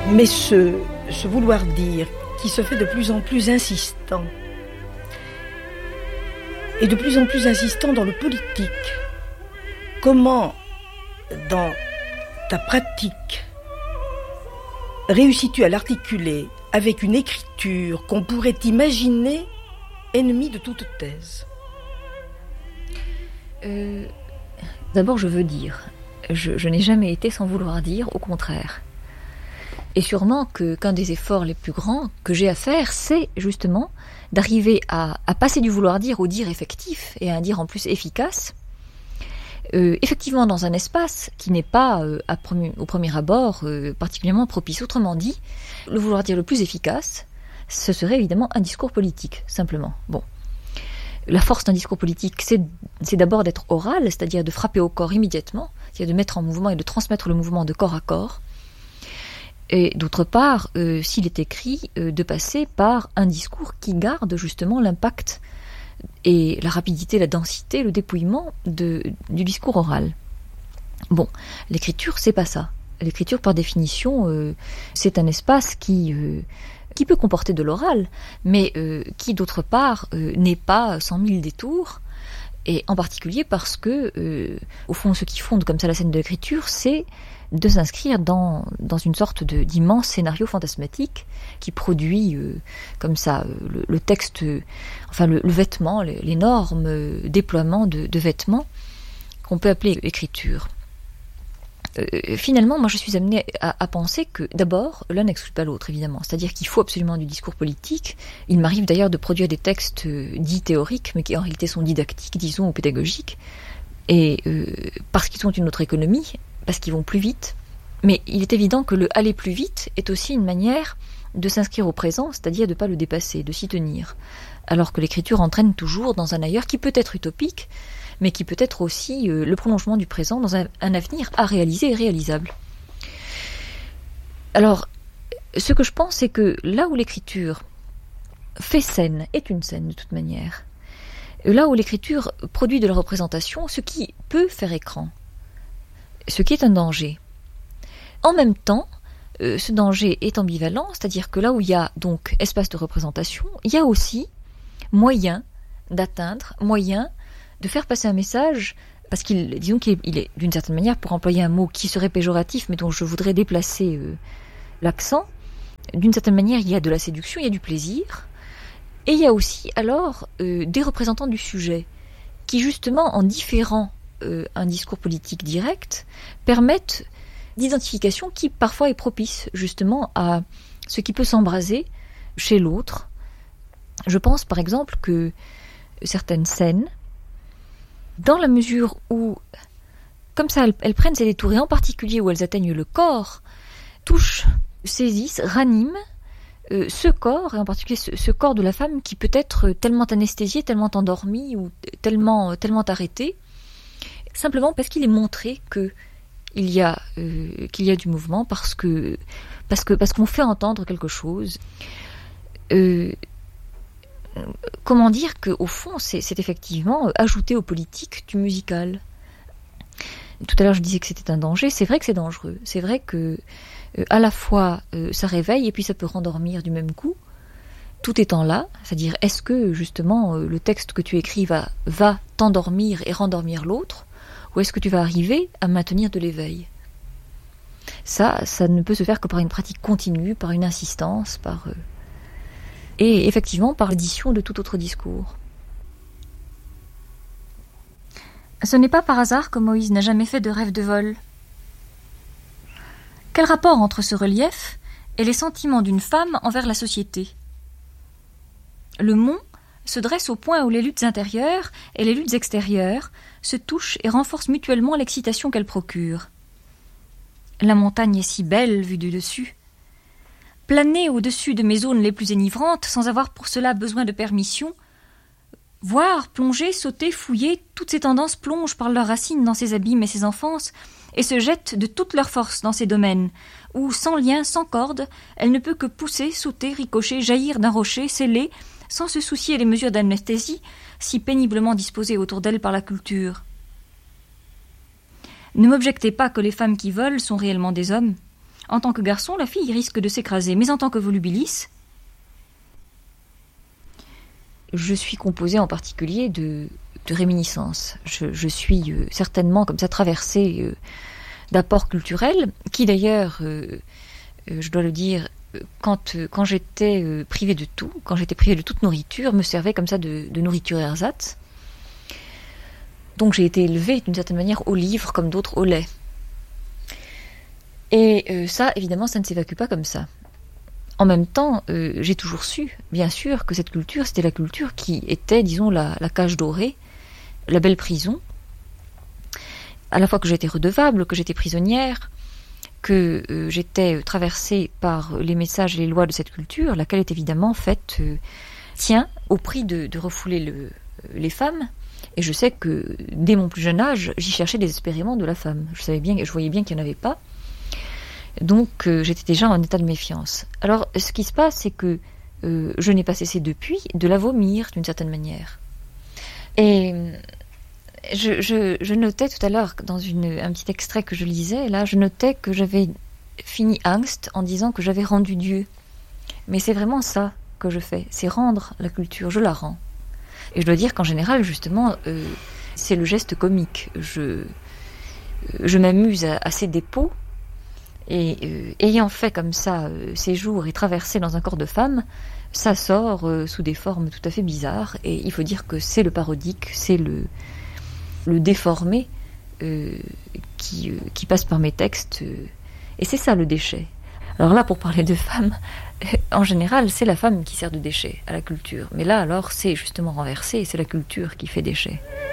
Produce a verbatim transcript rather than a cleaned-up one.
Mais ce, ce vouloir dire qui se fait de plus en plus insistant, et de plus en plus insistant dans le politique, comment, dans ta pratique, réussis-tu à l'articuler avec une écriture qu'on pourrait imaginer ennemie de toute thèse ? euh, D'abord, je veux dire, je, je n'ai jamais été sans vouloir dire, au contraire. Et sûrement que, qu'un des efforts les plus grands que j'ai à faire, c'est justement d'arriver à, à passer du vouloir dire au dire effectif, et à un dire en plus efficace, euh, effectivement dans un espace qui n'est pas, euh, à premier, au premier abord, euh, particulièrement propice. Autrement dit, le vouloir dire le plus efficace, ce serait évidemment un discours politique, simplement. Bon. La force d'un discours politique, c'est, c'est d'abord d'être oral, c'est-à-dire de frapper au corps immédiatement, c'est-à-dire de mettre en mouvement et de transmettre le mouvement de corps à corps. Et d'autre part, euh, s'il est écrit, euh, de passer par un discours qui garde justement l'impact et la rapidité, la densité, le dépouillement de, du discours oral. Bon, l'écriture, c'est pas ça. L'écriture, par définition, euh, c'est un espace qui, euh, qui peut comporter de l'oral, mais euh, qui, d'autre part, euh, n'est pas sans mille détours, et en particulier parce que, euh, au fond, ce qui fonde comme ça la scène de l'écriture, c'est de s'inscrire dans, dans une sorte de, d'immense scénario fantasmatique qui produit euh, comme ça euh, le, le texte, euh, enfin le, le vêtement, les, l'énorme euh, déploiement de, de vêtements qu'on peut appeler écriture. Euh, finalement, moi je suis amenée à, à penser que d'abord, l'un n'exclut pas l'autre, évidemment. C'est-à-dire qu'il faut absolument du discours politique. Il m'arrive d'ailleurs de produire des textes euh, dits théoriques, mais qui en réalité sont didactiques, disons, ou pédagogiques, et euh, parce qu'ils ont une autre économie, parce qu'ils vont plus vite. Mais il est évident que le aller plus vite est aussi une manière de s'inscrire au présent, c'est-à-dire de ne pas le dépasser, de s'y tenir. Alors que l'écriture entraîne toujours dans un ailleurs qui peut être utopique, mais qui peut être aussi euh, le prolongement du présent dans un, un avenir à réaliser et réalisable. Alors, ce que je pense, c'est que là où l'écriture fait scène, est une scène de toute manière, là où l'écriture produit de la représentation, ce qui peut faire écran, ce qui est un danger. En même temps, euh, ce danger est ambivalent, c'est-à-dire que là où il y a donc espace de représentation, il y a aussi moyen d'atteindre, moyen de faire passer un message, parce qu'il, disons qu'il est, il est d'une certaine manière, pour employer un mot qui serait péjoratif, mais dont je voudrais déplacer euh, l'accent, d'une certaine manière, il y a de la séduction, il y a du plaisir, et il y a aussi alors euh, des représentants du sujet, qui justement, en différant euh, un discours politique direct, permettent d'identification qui parfois est propice justement à ce qui peut s'embraser chez l'autre. Je pense par exemple que certaines scènes, dans la mesure où, comme ça, elles, elles prennent ces détours, et en particulier où elles atteignent le corps, touchent, saisissent, raniment euh, ce corps, et en particulier ce, ce corps de la femme qui peut être tellement anesthésié, tellement endormi, ou tellement, tellement arrêté, simplement parce qu'il est montré que il y a, euh, qu'il y a du mouvement, parce que, parce que, parce qu'on fait entendre quelque chose. Euh, comment dire qu'au fond, c'est, c'est effectivement ajouter aux politiques du musical. Tout à l'heure, je disais que c'était un danger. C'est vrai que c'est dangereux. C'est vrai que, euh, à la fois, euh, ça réveille et puis ça peut rendormir du même coup. Tout étant là, c'est-à-dire, est-ce que, justement, euh, le texte que tu écris va, va t'endormir et rendormir l'autre, ou est-ce que tu vas arriver à maintenir de l'éveil ? Ça, ça ne peut se faire que par une pratique continue, par une insistance, par... Euh, et effectivement par l'édition de tout autre discours. Ce n'est pas par hasard que Moïse n'a jamais fait de rêve de vol. Quel rapport entre ce relief et les sentiments d'une femme envers la société ? Le mont se dresse au point où les luttes intérieures et les luttes extérieures se touchent et renforcent mutuellement l'excitation qu'elles procurent. La montagne est si belle vue du dessus. Planer au-dessus de mes zones les plus enivrantes, sans avoir pour cela besoin de permission, voir, plonger, sauter, fouiller, toutes ces tendances plongent par leurs racines dans ces abîmes et ces enfances, et se jettent de toute leur force dans ces domaines, où, sans lien, sans corde, elle ne peut que pousser, sauter, ricocher, jaillir d'un rocher, sceller, sans se soucier des mesures d'anesthésie, si péniblement disposées autour d'elle par la culture. Ne m'objectez pas que les femmes qui volent sont réellement des hommes. En tant que garçon, la fille risque de s'écraser, mais en tant que volubilis... Je suis composée en particulier de, de réminiscences. Je, je suis euh, certainement comme ça traversée euh, d'apports culturels, qui d'ailleurs, euh, euh, je dois le dire, quand, euh, quand j'étais euh, privée de tout, quand j'étais privée de toute nourriture, me servait comme ça de, de nourriture ersatz. Donc j'ai été élevée d'une certaine manière au livre, comme d'autres au lait. Et euh, ça, évidemment, ça ne s'évacue pas comme ça. En même temps, euh, j'ai toujours su, bien sûr, que cette culture, c'était la culture qui était, disons, la, la cage dorée, la belle prison, à la fois que j'étais redevable, que j'étais prisonnière, que euh, j'étais traversée par les messages et les lois de cette culture, laquelle est évidemment faite, euh, tient, au prix de, de refouler le, les femmes. Et je sais que, dès mon plus jeune âge, j'y cherchais désespérément de la femme. Je savais bien, je voyais bien qu'il n'y en avait pas. Donc euh, j'étais déjà en état de méfiance. Alors ce qui se passe, c'est que euh, je n'ai pas cessé depuis de la vomir d'une certaine manière. Et je, je, je notais tout à l'heure, dans une, un petit extrait que je lisais, là, je notais que j'avais fini Angst en disant que j'avais rendu Dieu. Mais c'est vraiment ça que je fais, c'est rendre la culture, je la rends. Et je dois dire qu'en général, justement, euh, c'est le geste comique. Je, je m'amuse à, à ces dépôts. Et euh, ayant fait comme ça euh, ces jours et traversé dans un corps de femme, ça sort euh, sous des formes tout à fait bizarres. Et il faut dire que c'est le parodique, c'est le, le déformé euh, qui, euh, qui passe par mes textes. Euh, et c'est ça le déchet. Alors là, pour parler de femmes, en général, c'est la femme qui sert de déchet à la culture. Mais là, alors, c'est justement renversé, c'est la culture qui fait déchet.